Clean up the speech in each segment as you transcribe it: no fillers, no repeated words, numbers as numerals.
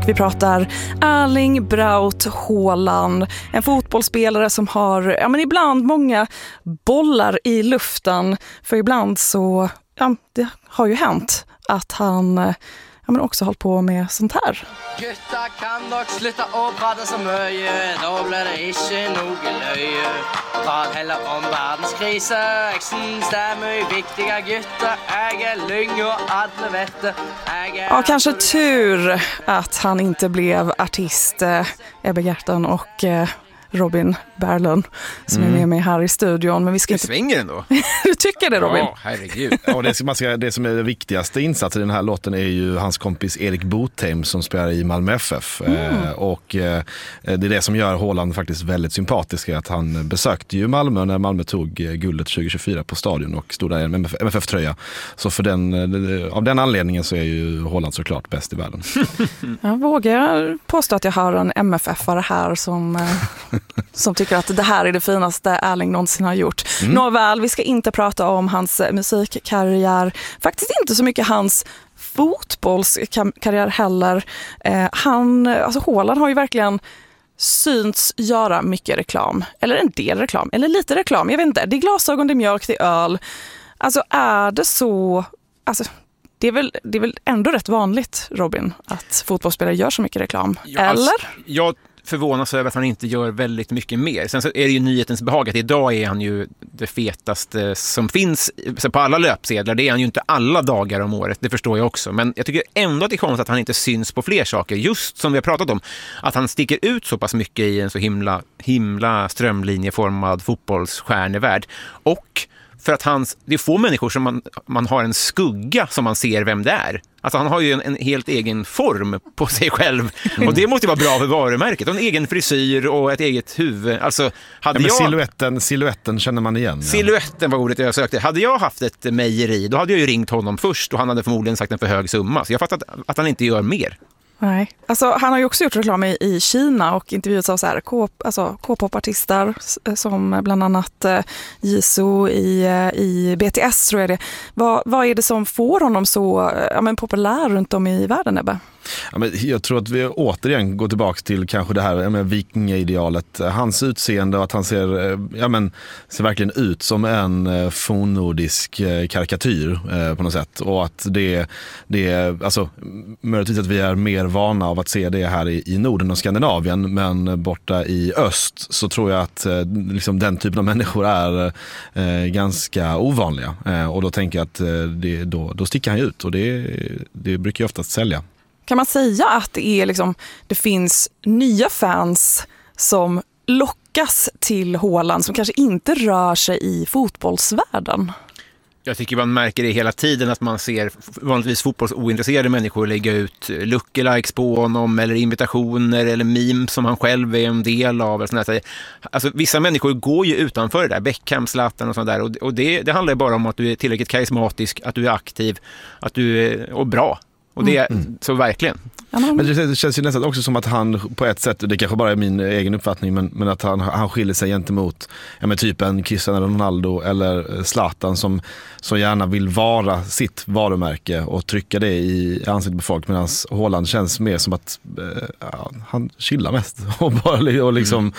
Vi pratar Erling Braut Haaland, en fotbollsspelare som har men ibland många bollar i luften. För ibland så, det har ju hänt att han men också hållit på med sånt här. Gutta kan dock sluta och prata så mycket, då blir det inte nog löje. Prat heller om världskriser, stämmer viktiga gutta, äger lyng och alla vette. Ja, kanske tur att han inte blev artist, Ebbe Gerten och Robin Berglund som är med mig här i studion. Men vi ska inte... svänger ändå. Du tycker det, Robin? Ja, herregud. Ja, det som är det viktigaste insatsen i den här låten är ju hans kompis Erik Botheim som spelar i Malmö FF. Och det är det som gör Haaland faktiskt väldigt sympatisk, att han besökte ju Malmö när Malmö tog guldet 2024 på stadion och stod där i en MFF-tröja. Så av den anledningen så är ju Haaland såklart bäst i världen. Jag vågar påstå att jag har en MFF-are här som tycker att det här är det finaste Erling någonsin har gjort. Nåväl, vi ska inte prata om hans musikkarriär. Faktiskt inte så mycket hans fotbollskarriär heller. Haaland har ju verkligen synts göra mycket reklam. Eller en del reklam. Eller lite reklam. Jag vet inte. Det är glasögon, det är mjölk, det är öl. Alltså är det så... Alltså, det är väl ändå rätt vanligt, Robin, att fotbollsspelare gör så mycket reklam. Ja, eller? Jag förvånas över att han inte gör väldigt mycket mer. Sen så är det ju nyhetens behag att idag är han ju det fetaste som finns på alla löpsedlar. Det är han ju inte alla dagar om året, det förstår jag också. Men jag tycker ändå att det är konstigt att han inte syns på fler saker. Just som vi har pratat om, att han sticker ut så pass mycket i en så himla strömlinjeformad fotbollsstjärnevärld. Och för att det är få människor som man har en skugga som man ser vem det är. Alltså han har ju en helt egen form på sig själv. Och det måste ju vara bra för varumärket. En egen frisyr och ett eget huvud. Alltså, Siluetten känner man igen. Siluetten var ordet jag sökte. Hade jag haft ett mejeri, då hade jag ju ringt honom först. Och han hade förmodligen sagt en för hög summa. Så jag fattar att han inte gör mer. Nej. Alltså, han har ju också gjort reklam i Kina och intervjuat av så här K-pop-artister som bland annat Jisoo i BTS, tror jag det. Vad är det som får honom så populär runt om i världen, Ebbe? Ja, men jag tror att vi återigen går tillbaka till kanske det här med vikingaidealet. Hans utseende och att han ser verkligen ut som en fornnordisk karikatyr på något sätt. Och att det är alltså möjligtvis att vi är mer vana av att se det här i Norden och Skandinavien, men borta i öst så tror jag att liksom den typen av människor är ganska ovanliga. Och då tänker jag att då sticker han ut, och det brukar ju oftast sälja. Kan man säga att det finns nya fans som lockas till Haaland som kanske inte rör sig i fotbollsvärlden? Jag tycker man märker det hela tiden, att man ser vanligtvis fotbollsointresserade människor lägga ut lookalikes på honom eller invitationer eller memes som han själv är en del av. Eller sånt där. Alltså, vissa människor går ju utanför det där, Beckham, Zlatan och sånt där. Och det handlar ju bara om att du är tillräckligt karismatisk, att du är aktiv, att du är bra. Och det är så verkligen. Men det känns ju nästan också som att han på ett sätt, det kanske bara är min egen uppfattning, men att han skiljer sig gentemot typ en Cristiano Ronaldo eller Zlatan som så gärna vill vara sitt varumärke och trycka det i ansiktet på folk, medan Haaland känns mer som att han chillar mest och liksom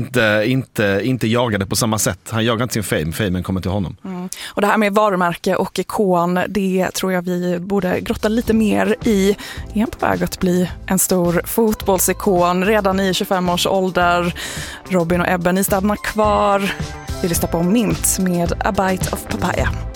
inte jagar det på samma sätt. Han jagar inte sin famen kommer till honom. Och det här med varumärke och ikon, det tror jag vi borde grotta lite mer i. Är han på väg att bli en stor fotbollsikon redan i 25 års ålder? Robin och Ebbe, ni stannar kvar. Vi lyssnar på Mint med A Bite of Papaya.